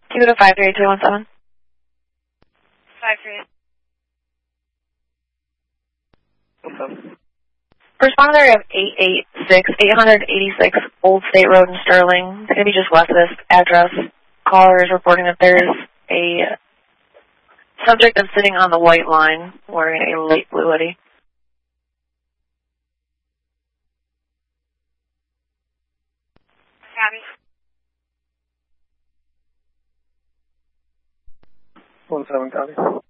Keep it at 53217. 538. Responder area of 886 Old State Road in Sterling. It's going to be just west of this address. Caller is reporting that there is a subject that's sitting on the white line wearing a light blue hoodie. Copy. 17 copy.